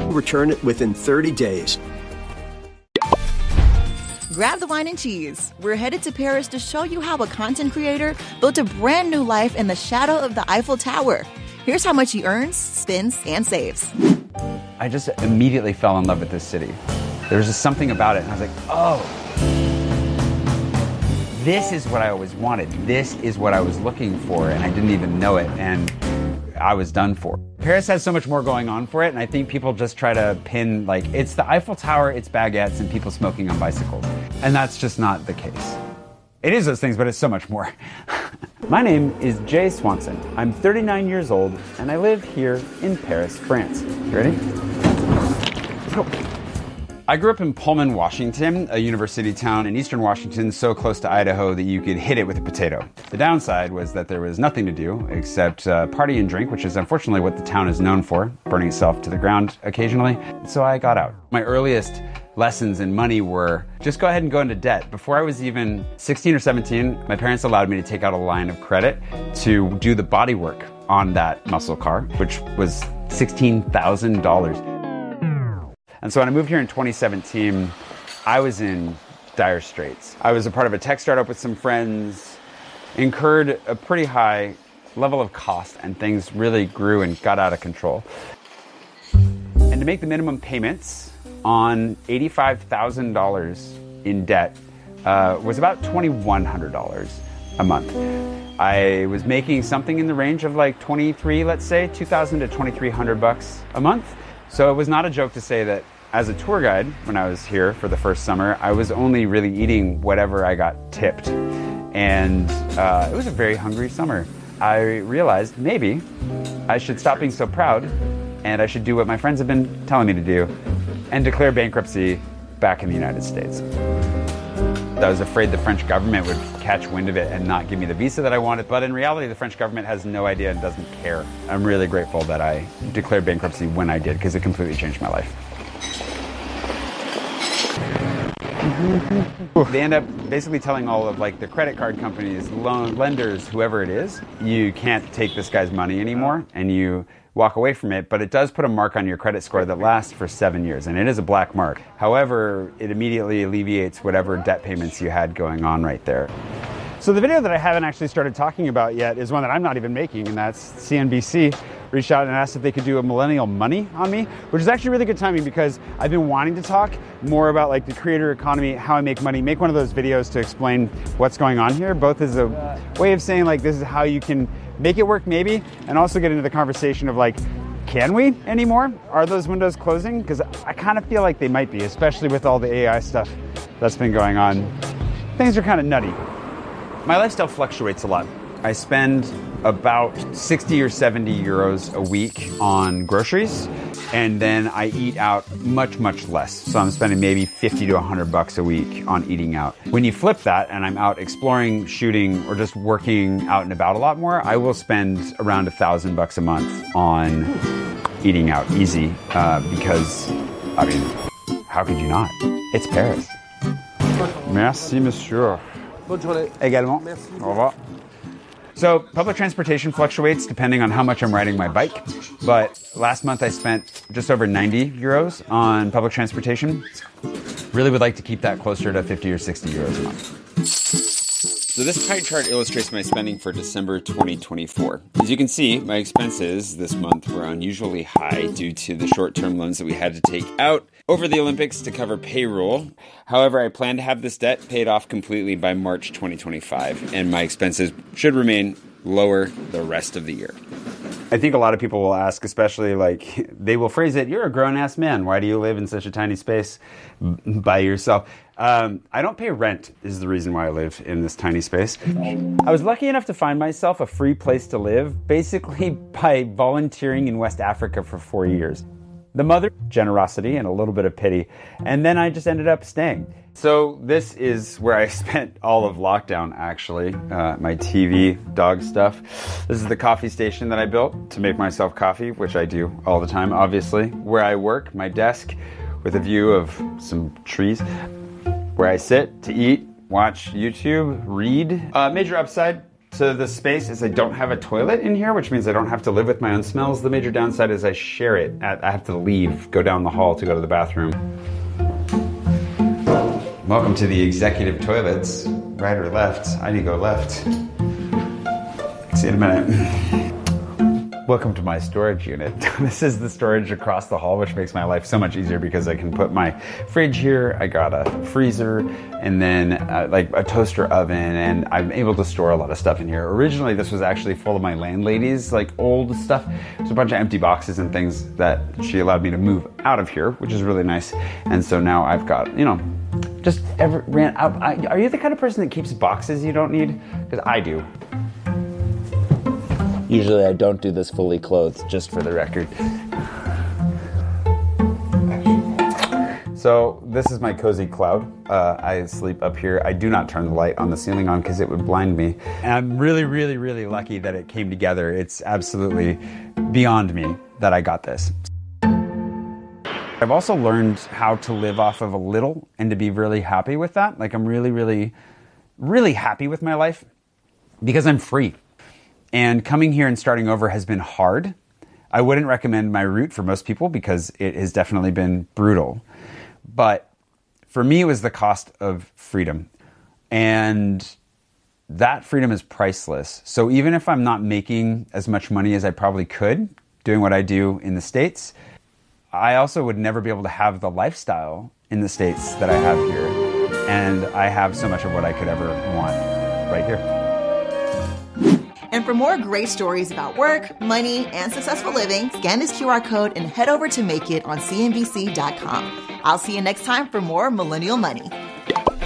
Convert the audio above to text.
Return it within 30 days. Grab the wine and cheese. We're headed to Paris to show you how a content creator built a brand new life in the shadow of the Eiffel Tower. Here's how much he earns, spends, and saves. I just immediately fell in love with this city. There was just something about it, and I was like, oh, this is what I always wanted. This is what I was looking for, and I didn't even know it, and I was done for. Paris has so much more going on for it, and I think people just try to pin, like, it's the Eiffel Tower, it's baguettes, and people smoking on bicycles. And that's just not the case. It is those things, but it's so much more. My name is Jay Swanson. I'm 39 years old, and I live here in Paris, France. You ready? Let's go. I grew up in Pullman, Washington, a university town in eastern Washington, so close to Idaho that you could hit it with a potato. The downside was that there was nothing to do except party and drink, which is unfortunately what the town is known for, burning itself to the ground occasionally. So I got out. My earliest lessons in money were just go ahead and go into debt. Before I was even 16 or 17, my parents allowed me to take out a line of credit to do the body work on that muscle car, which was $16,000. And so when I moved here in 2017, I was in dire straits. I was a part of a tech startup with some friends, incurred a pretty high level of cost, and things really grew and got out of control. And to make the minimum payments on $85,000 in debt was about $2,100 a month. I was making something in the range of like 23, let's say, $2,000 to $2,300 a month. So it was not a joke to say that as a tour guide, when I was here for the first summer, I was only really eating whatever I got tipped. And it was a very hungry summer. I realized maybe I should stop being so proud and I should do what my friends have been telling me to do and declare bankruptcy back in the United States. I was afraid the French government would catch wind of it and not give me the visa that I wanted, but in reality, the French government has no idea and doesn't care. I'm really grateful that I declared bankruptcy when I did, because it completely changed my life. They end up basically telling all of like the credit card companies, lenders, whoever it is, you can't take this guy's money anymore, and you walk away from it, but it does put a mark on your credit score that lasts for 7 years, and it is a black mark. However, it immediately alleviates whatever debt payments you had going on right there. So the video that I haven't actually started talking about yet is one that I'm not even making, and that's CNBC reached out and asked if they could do a millennial money on me, which is actually really good timing because I've been wanting to talk more about like the creator economy, how I make money, make one of those videos to explain what's going on here, both as a way of saying like this is how you can make it work maybe, and also get into the conversation of like, can we anymore? Are those windows closing? Because I kind of feel like they might be, especially with all the AI stuff that's been going on. Things are kind of nutty. My lifestyle fluctuates a lot. I spend about 60 or 70 euros a week on groceries, and then I eat out much, much less. So I'm spending maybe 50 to 100 bucks a week on eating out. When you flip that and I'm out exploring, shooting, or just working out and about a lot more, I will spend around 1,000 bucks a month on eating out, easy, because, I mean, how could you not? It's Paris. Merci, monsieur. Bonne journée. Également. Merci. Au revoir. So public transportation fluctuates depending on how much I'm riding my bike. But last month I spent just over 90 euros on public transportation. Really would like to keep that closer to 50 or 60 euros a month. So this pie chart illustrates my spending for December 2024. As you can see, my expenses this month were unusually high due to the short-term loans that we had to take out over the Olympics to cover payroll. However, I plan to have this debt paid off completely by March 2025, and my expenses should remain lower the rest of the year. I think a lot of people will ask, especially like, they will phrase it, you're a grown-ass man. Why do you live in such a tiny space by yourself? I don't pay rent is the reason why I live in this tiny space. I was lucky enough to find myself a free place to live, basically by volunteering in West Africa for 4 years. The mother, generosity and a little bit of pity, and then I just ended up staying. So this is where I spent all of lockdown, actually, my TV, dog stuff. This is the coffee station that I built to make myself coffee, which I do all the time, obviously. Where I work, my desk with a view of some trees. Where I sit to eat, watch YouTube, read. Major upside, So the space is I don't have a toilet in here, which means I don't have to live with my own smells. The major downside is I share it. I have to leave, go down the hall to go to the bathroom. Welcome to the executive toilets. Right or left? I need to go left. See you in a minute. Welcome to my storage unit. This is the storage across the hall, which makes my life so much easier because I can put my fridge here. I got a freezer and then like a toaster oven, and I'm able to store a lot of stuff in here. Originally, this was actually full of my landlady's like old stuff. There's a bunch of empty boxes and things that she allowed me to move out of here, which is really nice. And so now I've got, just are you the kind of person that keeps boxes you don't need? Because I do. Usually I don't do this fully clothed, just for the record. So this is my cozy cloud. I sleep up here. I do not turn the light on the ceiling on because it would blind me. And I'm really, really, really lucky that it came together. It's absolutely beyond me that I got this. I've also learned how to live off of a little and to be really happy with that. Like I'm really, really, really happy with my life because I'm free. And coming here and starting over has been hard. I wouldn't recommend my route for most people because it has definitely been brutal. But for me, it was the cost of freedom. And that freedom is priceless. So even if I'm not making as much money as I probably could doing what I do in the States, I also would never be able to have the lifestyle in the States that I have here. And I have so much of what I could ever want right here. And for more great stories about work, money, and successful living, scan this QR code and head over to Make It on CNBC.com. I'll see you next time for more Millennial Money.